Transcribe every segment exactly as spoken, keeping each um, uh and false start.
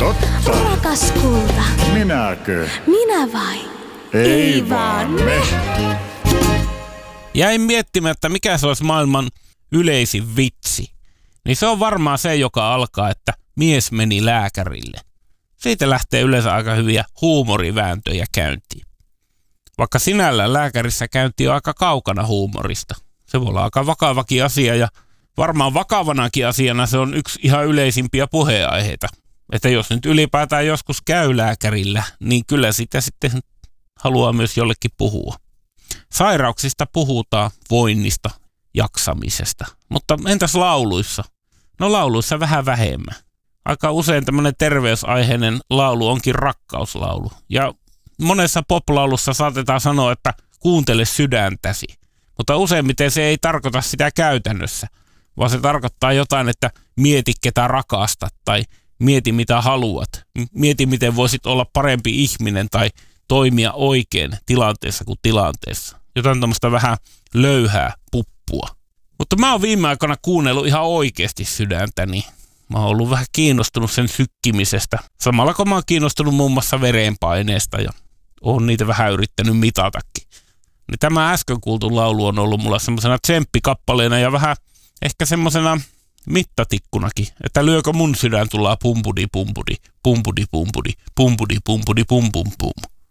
Totta. Rakas kulta. Minäkö? Minä vai? Ei, Ei vaan me. Jäin miettimään, että mikä se olisi maailman yleisin vitsi. Niin se on varmaan se, joka alkaa, että mies meni lääkärille. Siitä lähtee yleensä aika hyviä huumorivääntöjä käyntiin. Vaikka sinällään lääkärissä käynti on aika kaukana huumorista. Se voi olla aika vakavakin asia ja varmaan vakavanakin asiana se on yksi ihan yleisimpiä puheenaiheita. Että jos nyt ylipäätään joskus käy lääkärillä, niin kyllä sitä sitten haluaa myös jollekin puhua. Sairauksista puhutaan, voinnista, jaksamisesta. Mutta entäs lauluissa? No lauluissa vähän vähemmän. Aika usein tämmöinen terveysaiheinen laulu onkin rakkauslaulu. Ja monessa poplaulussa saatetaan sanoa, että kuuntele sydäntäsi. Mutta useimmiten se ei tarkoita sitä käytännössä, vaan se tarkoittaa jotain, että mieti ketä rakastat tai mieti mitä haluat. Mieti miten voisit olla parempi ihminen tai toimia oikein tilanteessa kuin tilanteessa. Jotain tämmöistä vähän löyhää puppua. Mutta mä oon viime aikoina kuunnellut ihan oikeasti sydäntäni. Mä oon ollut vähän kiinnostunut sen sykkimisestä. Samalla kun mä oon kiinnostunut muun muassa verenpaineesta ja oon niitä vähän yrittänyt mitatakin. Niin tämä äsken kuultu laulu on ollut mulla semmoisena tsemppikappaleena ja vähän ehkä semmoisena mittatikkunakin, että lyökö mun sydän tullaan pumpudi pumpudi, pumpudi pumpudi, pumpudi pumpudi pum pum pum.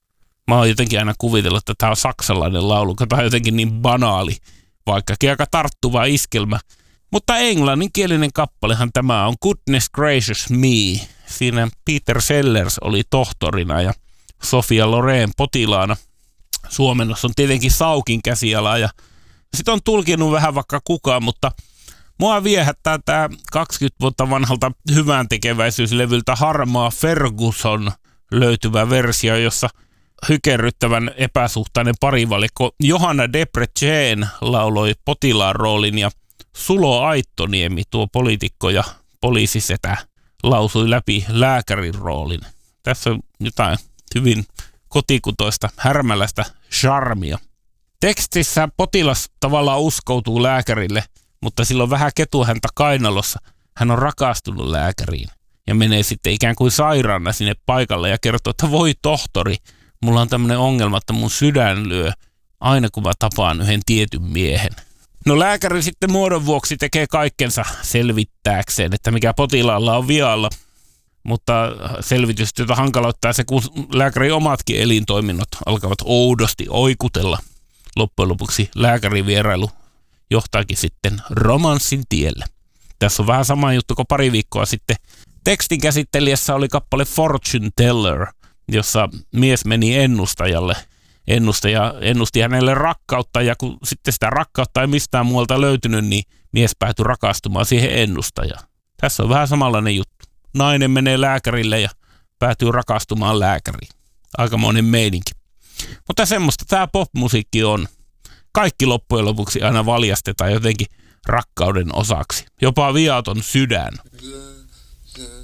Mä oon jotenkin aina kuvitellut, että tää on saksalainen laulu, kun tää on jotenkin niin banaali, vaikkakin aika tarttuva iskelmä. Mutta englanninkielinen kappalehan tämä on Goodness Gracious Me. Siinä Peter Sellers oli tohtorina ja Sofia Loren potilaana. Suomennossa on tietenkin Saukin käsiala ja sit on tulkinut vähän vaikka kukaan, mutta mua viehättää tää kaksikymmentä vuotta vanhalta hyvän tekeväisyyslevyltä Harmaa Ferguson löytyvä versio, jossa hykerryttävän epäsuhtainen parivalikko Johanna Debrecen lauloi potilaan roolin ja Sulo Aittoniemi, tuo poliitikko ja poliisisetä, lausui läpi lääkärin roolin. Tässä on jotain hyvin kotikutoista, härmäläistä charmia. Tekstissä potilas tavallaan uskoutuu lääkärille, mutta sillä on vähän ketuhäntä kainalossa. Hän on rakastunut lääkäriin ja menee sitten ikään kuin sairaana sinne paikalle ja kertoo, että voi tohtori, mulla on tämmöinen ongelma, että mun sydän lyö aina kun mä tapaan yhden tietyn miehen. No lääkäri sitten muodon vuoksi tekee kaikkensa selvittääkseen, että mikä potilaalla on vialla. Mutta selvitystyötä hankaloittaa se, kun lääkärin omatkin elintoiminnot alkavat oudosti oikutella. Loppujen lopuksi lääkärivierailu johtaakin sitten romanssin tielle. Tässä on vähän sama juttu kuin pari viikkoa sitten. Tekstin käsittelijässä oli kappale Fortune Teller, jossa mies meni ennustajalle. Ennustaja ennusti hänelle rakkautta ja kun sitten sitä rakkautta ei mistään muualta löytynyt, niin mies päätyi rakastumaan siihen ennustajaan. Tässä on vähän samanlainen juttu. Nainen menee lääkärille ja päätyy rakastumaan lääkäriin. Aikamoinen meininki. Mutta semmoista tämä popmusiikki on. Kaikki loppujen lopuksi aina valjastetaan jotenkin rakkauden osaksi. Jopa viaton sydän.